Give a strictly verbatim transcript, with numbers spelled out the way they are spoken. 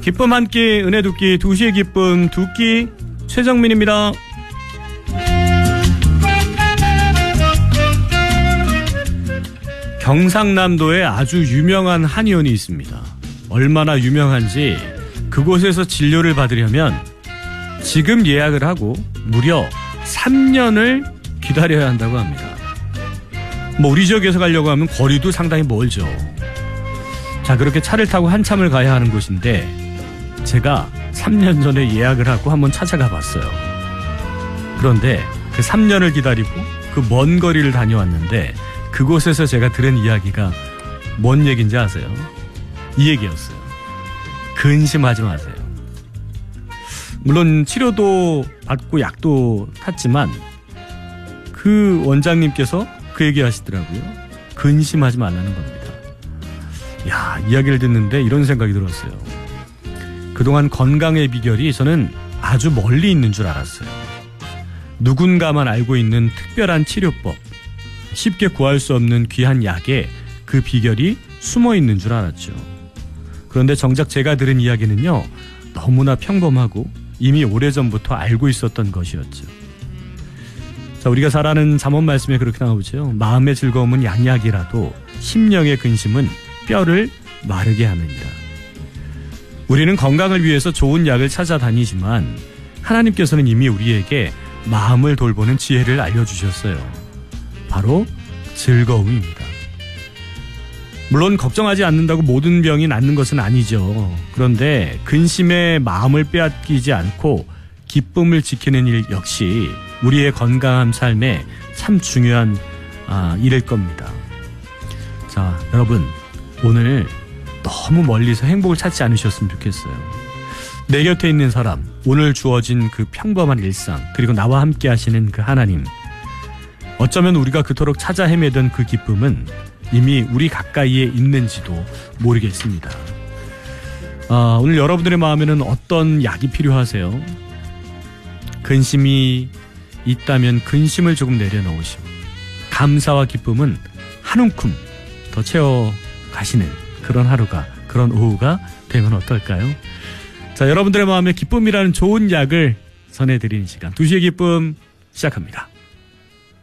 기쁨 한 끼, 은혜 두 끼, 두 시의 기쁨 두 끼, 최정민입니다. 경상남도에 아주 유명한 한의원이 있습니다. 얼마나 유명한지 그곳에서 진료를 받으려면 지금 예약을 하고 무려 삼 년을 기다려야 한다고 합니다. 뭐 우리 지역에서 가려고 하면 거리도 상당히 멀죠. 자, 그렇게 차를 타고 한참을 가야 하는 곳인데 제가 삼 년 전에 예약을 하고 한번 찾아가 봤어요. 그런데 그 삼 년을 기다리고 그 먼 거리를 다녀왔는데 그곳에서 제가 들은 이야기가 뭔 얘기인지 아세요? 이 얘기였어요. 근심하지 마세요. 물론 치료도 받고 약도 탔지만 그 원장님께서 그 얘기 하시더라고요. 근심하지 말라는 겁니다. 야, 이야기를 듣는데 이런 생각이 들었어요. 그동안 건강의 비결이 저는 아주 멀리 있는 줄 알았어요. 누군가만 알고 있는 특별한 치료법, 쉽게 구할 수 없는 귀한 약에 그 비결이 숨어 있는 줄 알았죠. 그런데 정작 제가 들은 이야기는요, 너무나 평범하고 이미 오래전부터 알고 있었던 것이었죠. 자, 우리가 잘 아는 잠언 말씀에 그렇게 나오죠. 마음의 즐거움은 양약이라도 심령의 근심은 뼈를 마르게 하느니라. 우리는 건강을 위해서 좋은 약을 찾아다니지만 하나님께서는 이미 우리에게 마음을 돌보는 지혜를 알려주셨어요. 바로 즐거움입니다. 물론 걱정하지 않는다고 모든 병이 낫는 것은 아니죠. 그런데 근심에 마음을 빼앗기지 않고 기쁨을 지키는 일 역시 우리의 건강한 삶에 참 중요한 아, 일일 겁니다. 자, 여러분, 오늘 너무 멀리서 행복을 찾지 않으셨으면 좋겠어요. 내 곁에 있는 사람, 오늘 주어진 그 평범한 일상, 그리고 나와 함께 하시는 그 하나님, 어쩌면 우리가 그토록 찾아 헤매던 그 기쁨은 이미 우리 가까이에 있는지도 모르겠습니다. 아, 오늘 여러분들의 마음에는 어떤 약이 필요하세요? 근심이 있다면 근심을 조금 내려놓으시고 감사와 기쁨은 한 움큼 더 채워가시는 그런 하루가, 그런 오후가 되면 어떨까요? 자, 여러분들의 마음에 기쁨이라는 좋은 약을 전해드리는 시간, 두 시의 기쁨 시작합니다.